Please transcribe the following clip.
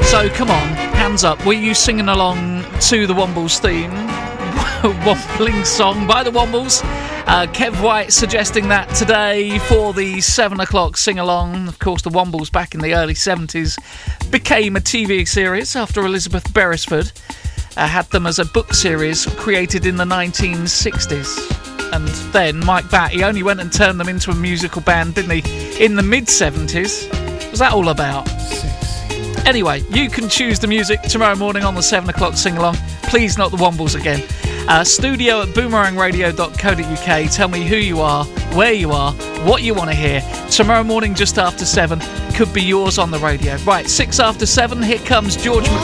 So come on, hands up. Were you singing along to the Wombles theme? Wobbling song by the Wombles. Kev White suggesting that today for the 7 o'clock sing-along. Of course, the Wombles back in the early 70s became a TV series after Elizabeth Beresford had them as a book series created in the 1960s. And then Mike Batt, he only went and turned them into a musical band, didn't he, in the mid-70s? What was that all about? Anyway, you can choose the music tomorrow morning on the 7 o'clock sing-along. Please not the Wombles again. Studio at boomerangradio.co.uk. Tell me who you are, where you are, what you want to hear. Tomorrow morning just after 7 could be yours on the radio. Right, 6 after 7, here comes George McGrath.